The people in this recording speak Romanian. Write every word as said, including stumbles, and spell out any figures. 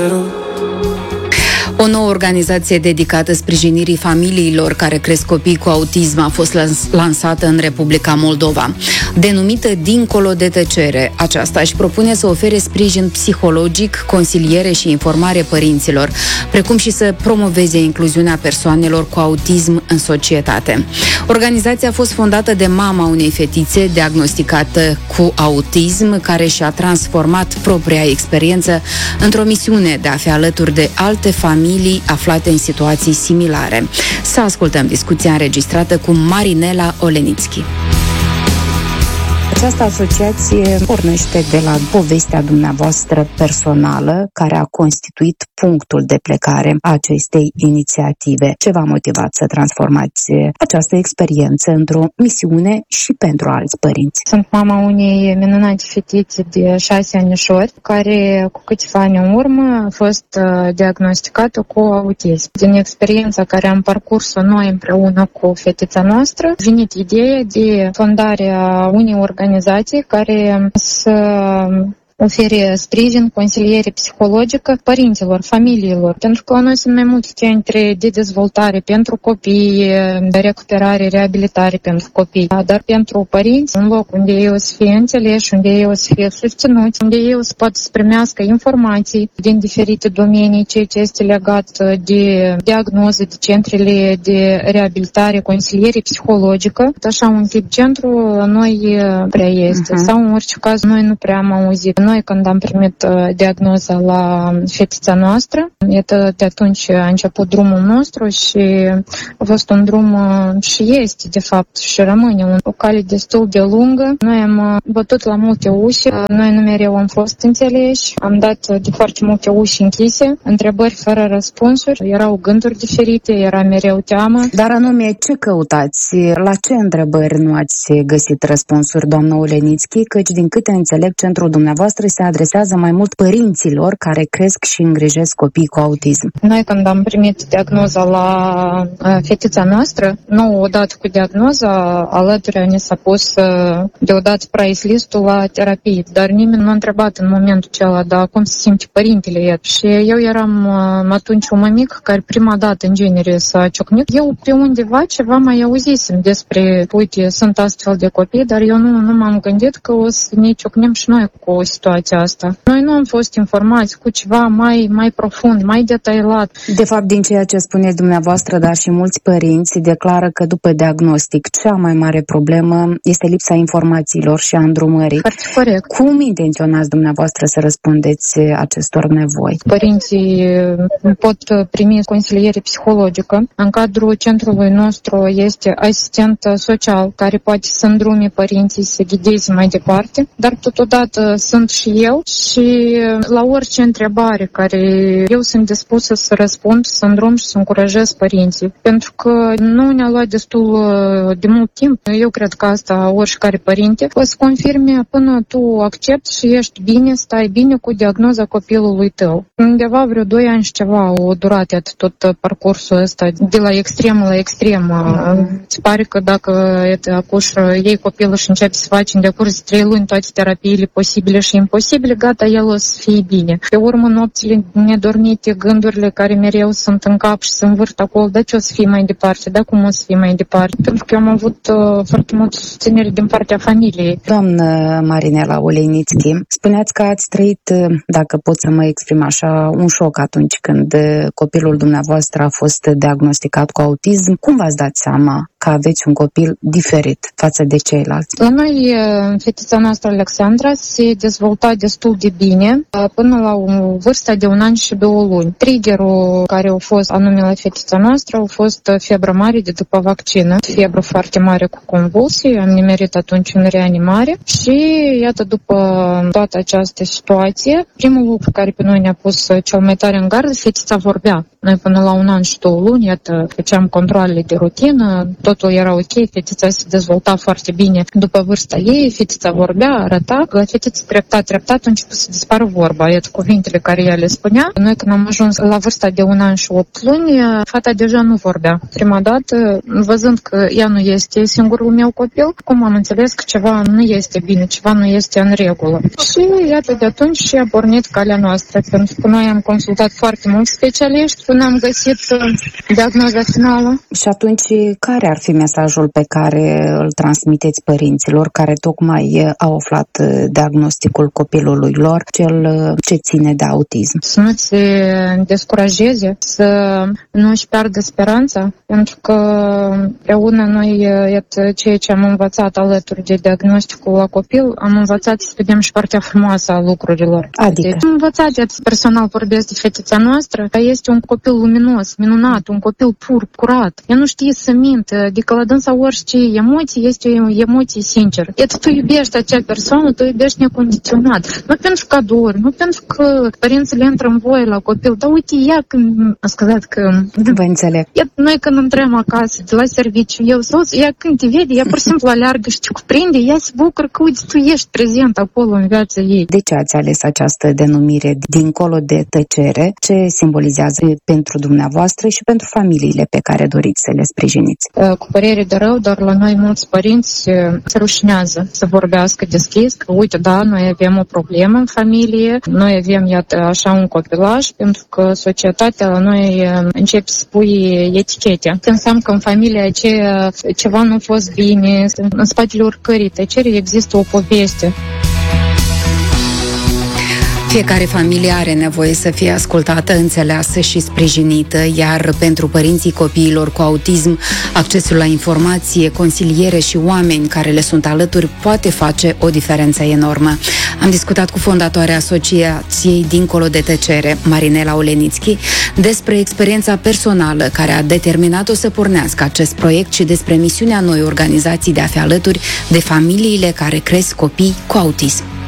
O nouă organizație dedicată sprijinirii familiilor care cresc copii cu autism a fost lansată în Republica Moldova. Denumită Dincolo de tăcere, aceasta își propune să ofere sprijin psihologic, consiliere și informare părinților, precum și să promoveze incluziunea persoanelor cu autism în societate. Organizația a fost fondată de mama unei fetițe diagnosticată cu autism, care și-a transformat propria experiență într-o misiune de a fi alături de alte familii aflate în situații similare. Să ascultăm discuția înregistrată cu Marinela Olenițchi. Această asociație pornește de la povestea dumneavoastră personală, care a constituit punctul de plecare a acestei inițiative. Ce v-a motivat să transformați această experiență într-o misiune și pentru alți părinți? Sunt mama unei minunate fetițe de șase anișori, care cu câțiva ani în urmă a fost diagnosticată cu autism. Din experiența care am parcurs-o noi împreună cu fetița noastră, a venit ideea de fondarea unei organizații care să ofere sprijin, consiliere psihologică părinților, familiilor, pentru că la noi sunt mai multe centre de dezvoltare pentru copii, de recuperare, reabilitare pentru copii, dar pentru părinți, un loc unde ei o să fie înțeleși, unde ei o să fie susținuți, unde ei o să poată să primească informații din diferite domenii, ceea ce este legat de diagnoze, de centrele de reabilitare, consiliere psihologică. Așa un tip centru la noi prea este, uh-huh. sau în orice caz noi nu prea am auzit. Noi, când am primit uh, diagnoza la fetița noastră, iată, de atunci a început drumul nostru și a fost un drum uh, și este, de fapt, și rămâne un, o cale destul de lungă. Noi am uh, bătut la multe uși, uh, noi nu mereu am fost înțeleși, am dat uh, de foarte multe uși închise, întrebări fără răspunsuri, erau gânduri diferite, era mereu teamă. Dar anume, ce căutați? La ce întrebări nu ați găsit răspunsuri, doamnă Olenițchi? Căci, din câte înțeleg, centrul dumneavoastră se adresează mai mult părinților care cresc și îngrijesc copii cu autism. Noi, când am primit diagnoza la fetița noastră, nu odată cu diagnoza, alături ne s-a pus deodată price listul la terapie, dar nimeni nu a întrebat în momentul acela, dar cum se simte părintele el. Și eu eram atunci o mămică care prima dată în genere s-a ciocnit. Eu pe undeva ceva mai auzisem despre, uite, sunt astfel de copii, dar eu nu, nu m-am gândit că o să ne ciocnim și noi cu o situația asta. Noi nu am fost informați cu ceva mai, mai profund, mai detaliat. De fapt, din ceea ce spuneți dumneavoastră, dar și mulți părinți declară că după diagnostic cea mai mare problemă este lipsa informațiilor și a îndrumării. Foarte corect. Cum intenționați dumneavoastră să răspundeți acestor nevoi? Părinții pot primi consiliere psihologică. În cadrul centrului nostru este asistent social care poate să îndrume părinții să ghideze mai departe, dar totodată sunt și eu și la orice întrebare care eu sunt dispusă să răspund, să îndrum și să încurajez părinții. Pentru că nu ne-a luat destul de mult timp. Eu cred că asta oricare părinte o să confirme până tu accepti și ești bine, stai bine cu diagnoza copilului tău. Undeva vreo doi ani și ceva o durat atât tot parcursul ăsta, de la extremă la extremă. Îți pare că dacă acuși iei copilul și începi să faci în decurs de trei luni toate terapiile posibile și imposibile, gata, el o să fie bine. Pe urmă, nopțile nedormite, gândurile care mereu sunt în cap și se învârt acolo, dar ce o să fie mai departe, dar cum o să fie mai departe. Pentru că eu am avut uh, foarte multă susținere din partea familiei. Doamnă Marinela Olenițchi, spuneați că ați trăit, dacă pot să mă exprim așa, un șoc atunci când copilul dumneavoastră a fost diagnosticat cu autism. Cum v-ați dat seama că aveți un copil diferit față de ceilalți? La noi, fetița noastră Alexandra se dezvolta destul de bine până la o vârstă de un an și două luni. Triggerul care a fost anume la fetița noastră a fost febra mare de după vaccină, febră foarte mare cu convulsii, am nimerit atunci în reanimare și iată, după toată această situație, primul lucru care pe noi ne-a pus cel mai tare în gardă, fetița vorbea. Noi până la un an și două luni, iată, făceam controalele de rutină, totul era ok, fetița se dezvolta foarte bine după vârsta ei, fetița vorbea, arăta, la fetița treptat, treptat a început să dispară vorba, iată cuvintele care ea le spunea. Noi când am ajuns la vârsta de un an și opt luni, fata deja nu vorbea. Prima dată, văzând că ea nu este singurul meu copil, cum am înțeles că ceva nu este bine, ceva nu este în regulă. Și iată de atunci și a pornit calea noastră, pentru că noi am consultat foarte mulți specialiști până am găsit diagnoza finală. Și atunci, care ar fi mesajul pe care îl transmiteți părinților care tocmai au aflat diagnosticul copilului lor, cel ce ține de autism? Să nu se descurajeze, să nu își piardă speranța, pentru că împreună noi, iată, ceea ce am învățat alături de diagnosticul la copil, am învățat să vedem și partea frumoasă a lucrurilor. Adică? Am învățat, iată, personal vorbesc de fetița noastră, că este un copil luminos, minunat, un copil pur, curat. Ea nu știe să mintă, adică la dânsa orice emoție este o emoție sinceră. Iată, tu iubești acea persoană, tu iubești necondiționat. Nu pentru cadouri, nu pentru că părinții le intră în voie la copil, dar uite, ea când a scăzat că... Vă înțeleg. Iată, noi când intrăm acasă, de la serviciu, eu soț, ea când te vede, ea pur și simplu aleargă și te cuprinde, ea se bucură că, uite, tu ești prezent acolo în viața ei. De ce ați ales această denumire dincolo de tăcere? Ce simbolizează pentru dumneavoastră și pentru familiile pe care doriți să le sprijiniți? Cu părere de rău, dar la noi mulți părinți se rușinează să vorbească deschis, că uite, da, noi avem o problemă în familie, noi avem, iată, așa un copilaj, pentru că societatea la noi începe să pui etichete. Când înseamnă că în familia aceea ceva nu a fost bine, în spatele oricărei tăceri există o poveste. Fiecare familie are nevoie să fie ascultată, înțeleasă și sprijinită, iar pentru părinții copiilor cu autism, accesul la informație, consiliere și oameni care le sunt alături poate face o diferență enormă. Am discutat cu fondatoarea Asociației Dincolo de Tăcere, Marinela Olenițchi, despre experiența personală care a determinat-o să pornească acest proiect și despre misiunea noi organizații de a fi alături de familiile care cresc copii cu autism.